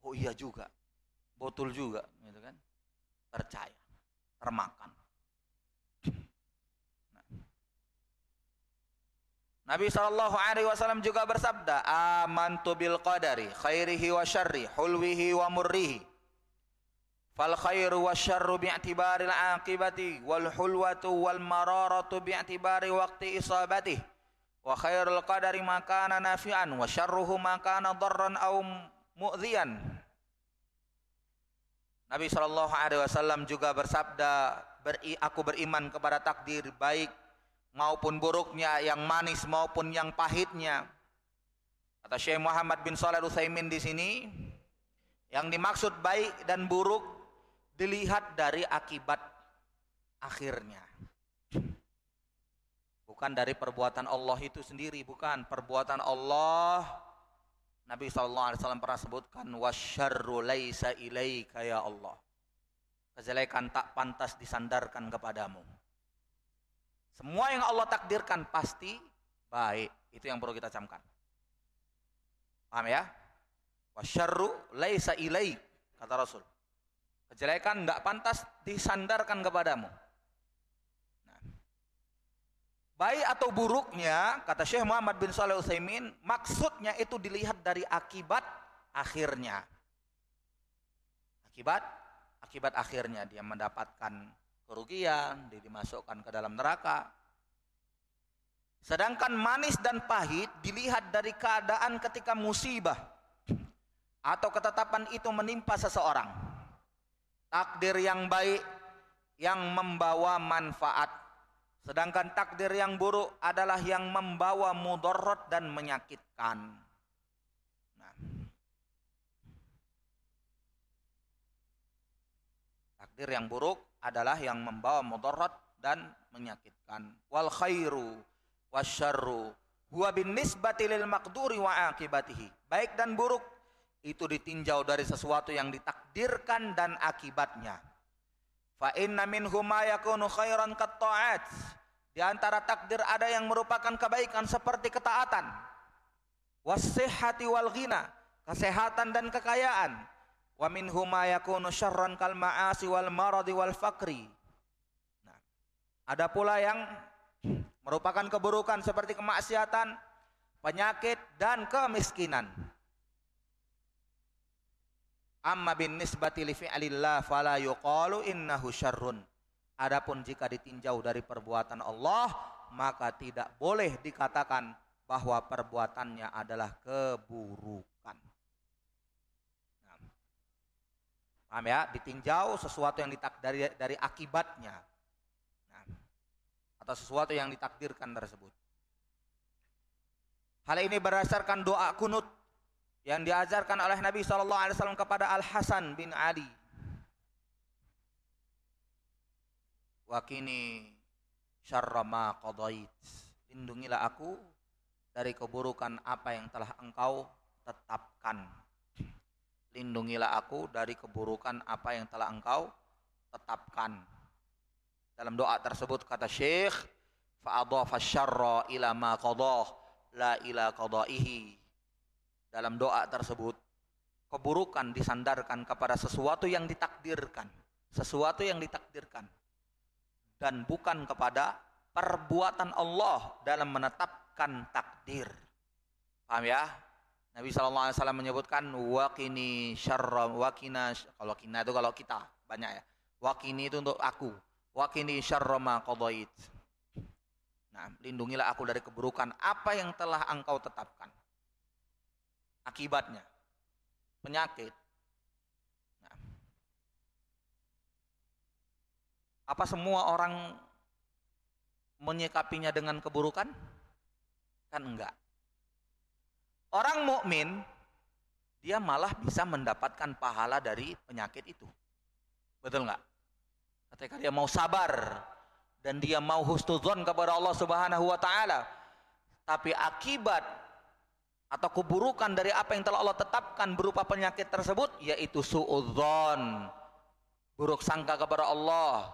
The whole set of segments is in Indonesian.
Oh iya juga, betul juga, gitu kan? Percaya, termakan. Nah, Nabi SAW juga bersabda, amantu bil qadari khairihi wa syarri, hulwihi wa murrihi. Fal khairu wa syarru bi'tibaril aqibati wal hulwatu wal mararatu bi'tibari waqti isabatihi. Wa khairul qadari ma kana nafi'an wa syarruhu ma kana darran aw mu'dhiyan. Nabi SAW juga bersabda, aku beriman kepada takdir baik maupun buruknya, yang manis maupun yang pahitnya. Kata Syekh Muhammad bin Shalih Al-Utsaimin di sini, yang dimaksud baik dan buruk dilihat dari akibat akhirnya. Bukan dari perbuatan Allah itu sendiri, bukan. Perbuatan Allah, Nabi SAW pernah sebutkan, wasyarru laisa ilaika ya Allah. Kejelekan tak pantas disandarkan kepadamu. Semua yang Allah takdirkan pasti baik. Itu yang perlu kita camkan. Paham ya? Wasyarru laisa ilaik, kata Rasul. Kejelekan tidak pantas disandarkan kepadamu. Nah, baik atau buruknya, kata Syekh Muhammad bin Shalih Al-Utsaimin, maksudnya itu dilihat dari akibat akhirnya. Akibat akhirnya dia mendapatkan kerugian, dia dimasukkan ke dalam neraka. Sedangkan manis dan pahit dilihat dari keadaan ketika musibah atau ketetapan itu menimpa seseorang. Takdir yang baik yang membawa manfaat, sedangkan takdir yang buruk adalah yang membawa mudarat dan menyakitkan. Nah, takdir yang buruk adalah yang membawa mudarat dan menyakitkan. Wal khairu wasyarru huwa bin nisbati lil maqduri wa aqibatihi. Baik dan buruk itu ditinjau dari sesuatu yang ditakdirkan dan akibatnya. Fa inna minhu ma yakunu khairan kat ta'at. Di antara takdir ada yang merupakan kebaikan seperti ketaatan. Was-sihhati wal ghina, kesehatan dan kekayaan. Wa minhu ma yakunu syarran kal ma'asi wal maradi wal faqri. Nah, ada pula yang merupakan keburukan seperti kemaksiatan, penyakit dan kemiskinan. Amma bin nisbati li fi'lillah fala yuqalu innahu syarrun. Adapun jika ditinjau dari perbuatan Allah, maka tidak boleh dikatakan bahwa perbuatannya adalah keburukan. Nah, paham ya? Ditinjau sesuatu yang dari akibatnya. Nah, atau sesuatu yang ditakdirkan tersebut. Hal ini berdasarkan doa kunut yang diajarkan oleh Nabi SAW kepada Al-Hasan bin Ali. Wakini syarra ma qadait. Lindungilah aku dari keburukan apa yang telah engkau tetapkan. Lindungilah aku dari keburukan apa yang telah engkau tetapkan. Dalam doa tersebut kata Syekh, fa'adhafa syarra ila ma qadah la ila qadaihi. Dalam doa tersebut, keburukan disandarkan kepada sesuatu yang ditakdirkan, dan bukan kepada perbuatan Allah dalam menetapkan takdir. Paham ya? Nabi SAW menyebutkan waqini syarra, kalau kina itu kalau kita banyak ya. Waqini itu untuk aku, waqini syarra ma qadait. Nah, lindungilah aku dari keburukan apa yang telah engkau tetapkan. Akibatnya penyakit. Nah, apa semua orang menyikapinya dengan keburukan? Kan enggak. Orang mukmin dia malah bisa mendapatkan pahala dari penyakit itu. Betul enggak? Ketika dia mau sabar dan dia mau husnudzon kepada Allah Subhanahu wa taala, tapi akibat atau keburukan dari apa yang telah Allah tetapkan berupa penyakit tersebut, yaitu suudzon, buruk sangka kepada Allah.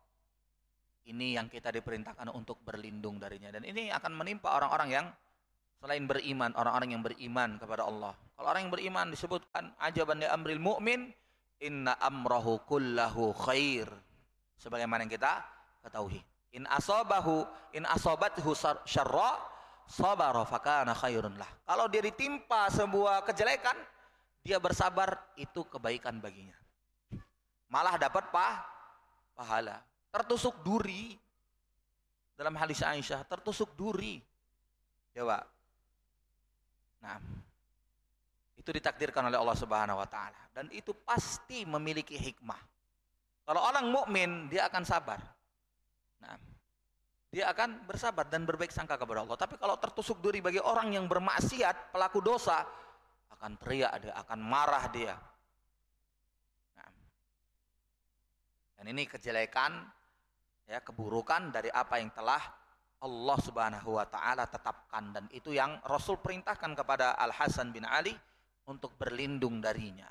Ini yang kita diperintahkan untuk berlindung darinya, dan ini akan menimpa orang-orang yang selain beriman, orang-orang yang beriman kepada Allah. Kalau orang yang beriman disebutkan ajaban li amril mu'min inna amrahu kullahu khair. Sebagaimana yang kita ketahui. In asobathu syarra sabara fakana khairun lah. Kalau dia ditimpa sebuah kejelekan, dia bersabar, itu kebaikan baginya. Malah dapat pahala. Tertusuk duri. Dalam hadis Aisyah, tertusuk duri. Coba. Nah, itu ditakdirkan oleh Allah Subhanahu wa taala dan itu pasti memiliki hikmah. Kalau orang mukmin dia akan sabar. Nah, dia akan bersabar dan berbaik sangka kepada Allah. Tapi kalau tertusuk duri bagi orang yang bermaksiat, pelaku dosa, akan teriak dia, akan marah dia. Nah, dan ini kejelekan, ya, keburukan dari apa yang telah Allah Subhanahu wa taala tetapkan, dan itu yang Rasul perintahkan kepada Al Hasan bin Ali untuk berlindung darinya.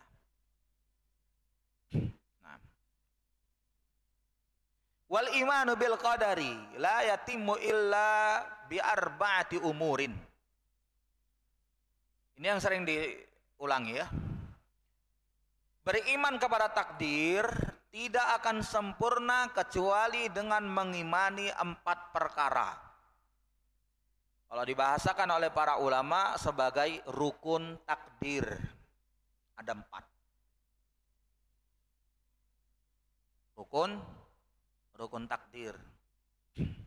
Nah. Wal imanu bil qadari la yatimmu illa bi arba'ati umurin. Ini yang sering diulangi ya. Beriman kepada takdir tidak akan sempurna kecuali dengan mengimani 4 perkara. Kalau dibahasakan oleh para ulama sebagai rukun takdir. Ada 4. Rukun takdir.